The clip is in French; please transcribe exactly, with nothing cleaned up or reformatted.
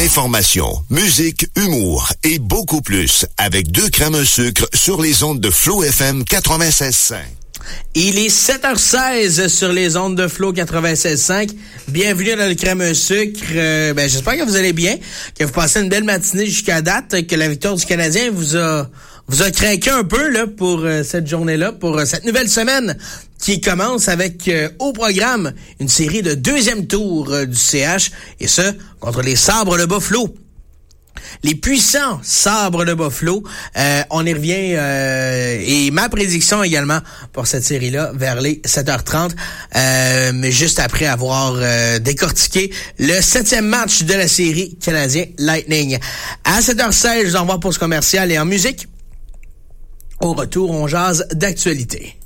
Information, musique, humour et beaucoup plus avec deux crèmes un sucre sur les ondes de Flow F M quatre-vingt-seize cinq. Il est sept heures seize sur les ondes de Flow quatre-vingt-seize cinq. Bienvenue dans le crème un sucre. Euh, ben, j'espère que vous allez bien, que vous passez une belle matinée jusqu'à date, que la victoire du Canadien vous a vous a craqué un peu là pour euh, cette journée-là, pour euh, cette nouvelle semaine qui commence avec euh, au programme une série de deuxième tour euh, du C H, et ce contre les Sabres de Buffalo. Les puissants Sabres de Buffalo. Euh, on y revient euh, et ma prédiction également pour cette série-là vers les sept heures trente, euh, mais juste après avoir euh, décortiqué le septième match de la série Canadien Lightning. À sept heures seize, je vous envoie pause commerciale et en musique. Au retour, on jase d'actualité.